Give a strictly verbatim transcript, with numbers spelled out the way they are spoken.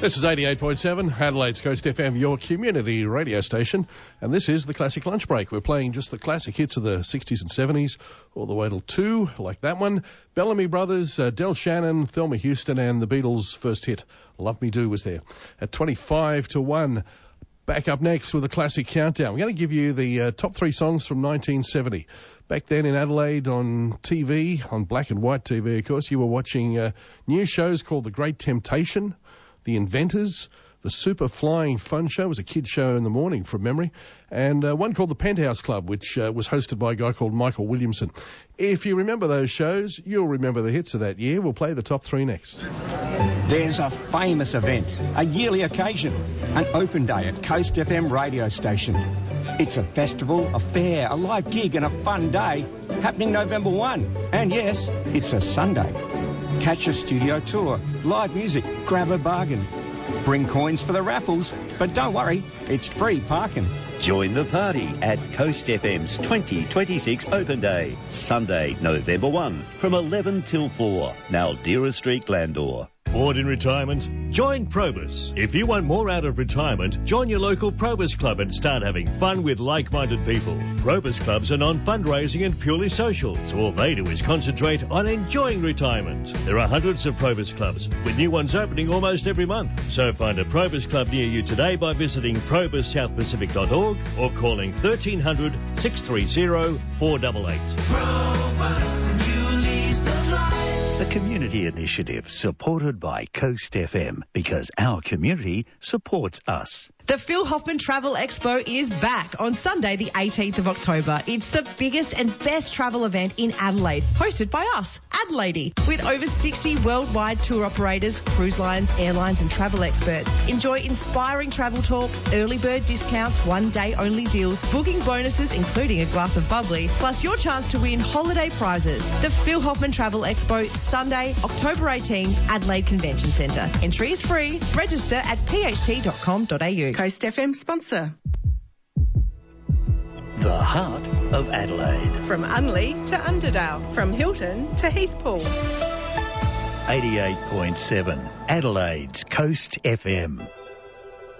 This is eighty-eight point seven, Adelaide's Coast F M, your community radio station. And this is the Classic Lunch Break. We're playing just the classic hits of the sixties and seventies, all the way till two, like that one. Bellamy Brothers, uh, Del Shannon, Thelma Houston, and the Beatles' first hit, Love Me Do, was there. At twenty-five to one, back up next with a classic countdown. We're going to give you the uh, top three songs from nineteen seventy. Back then in Adelaide on T V, on black and white T V, of course, you were watching uh, new shows called The Great Temptation, The Inventors, The Super Flying Fun Show was a kid show in the morning from memory, and uh, one called The Penthouse Club, which uh, was hosted by a guy called Michael Williamson. If you remember those shows, you'll remember the hits of that year. We'll play the top three next. There's a famous event, a yearly occasion, an open day at Coast F M radio station. It's a festival, a fair, a live gig and a fun day happening November first. And yes, it's a Sunday. Catch a studio tour, live music, grab a bargain. Bring coins for the raffles, but don't worry, it's free parking. Join the party at Coast F M's twenty twenty-six Open Day, Sunday, November first, from eleven till four, Naldera Street, Glandore. Bored in retirement? Join Probus. If you want more out of retirement, join your local Probus Club and start having fun with like-minded people. Probus Clubs are non-fundraising and purely social, so all they do is concentrate on enjoying retirement. There are hundreds of Probus Clubs, with new ones opening almost every month. So find a Probus Club near you today by visiting probus south pacific dot org or calling thirteen hundred, six three zero, four eight eight. Probus, new lease of life. The community initiative supported by Coast F M, because our community supports us. The Phil Hoffman Travel Expo is back on Sunday the eighteenth of October. It's the biggest and best travel event in Adelaide, hosted by us, Adelaide, with over sixty worldwide tour operators, cruise lines, airlines and travel experts. Enjoy inspiring travel talks, early bird discounts, one day only deals, booking bonuses including a glass of bubbly, plus your chance to win holiday prizes. The Phil Hoffman Travel Expo, Sunday, October eighteenth, Adelaide Convention Centre. Entry is free. Register at p h t dot com dot a u. Coast F M sponsor. The heart of Adelaide. From Unley to Underdale. From Hilton to Heathpool. eighty-eight point seven, Adelaide's Coast F M.